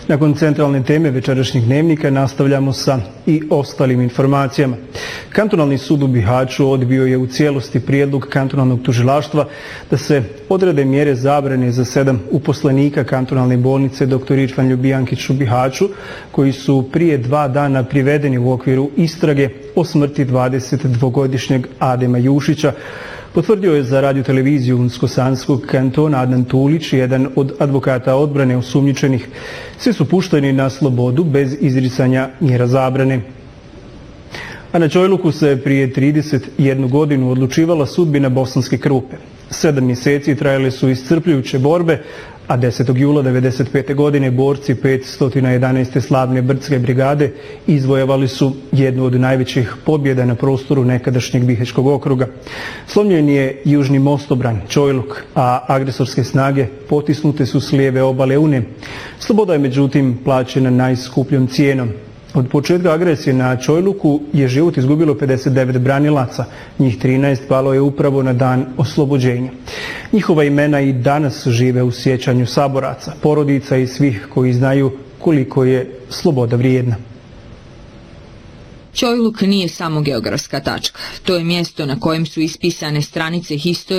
Nakon centralne teme večerašnjeg dnevnika nastavljamo sa i ostalim informacijama. Kantonalni sud u Bihaću odbio je u cijelosti prijedlog kantonalnog tužilaštva da se odrede mjere zabrane za 7 uposlenika kantonalne bolnice dr. Irfan Ljubijankić u Bihaću, koji su prije 2 dana privedeni u okviru istrage o smrti 22-godišnjeg Adema Jušića. Potvrdio je za radioteleviziju Unsko-Sanskog kantona Adnan Tulić, jedan od advokata odbrane osumnjičenih. Svi su pušteni na slobodu bez izricanja mjera zabrane. A na Čojluku se prije 31 godinu odlučivala sudbina Bosanske Krupe. 7 mjeseci trajale su iscrpljujuće borbe, a 10. jula 1995. godine borci 511. slavne Brdske brigade izvojevali su jednu od najvećih pobjeda na prostoru nekadašnjeg Bihaćkog okruga. Slomljen je južni mostobran Čojluk, a agresorske snage potisnute su s lijeve obale Une. Sloboda je međutim plaćena najskupljom cijenom. Od početka agresije na Čojluku je život izgubilo 59 branilaca, njih 13 palo je upravo na dan oslobođenja. Njihova imena i danas žive u sjećanju saboraca, porodica i svih koji znaju koliko je sloboda vrijedna. Čojluk nije samo geografska tačka, to je mjesto na kojem su ispisane stranice historije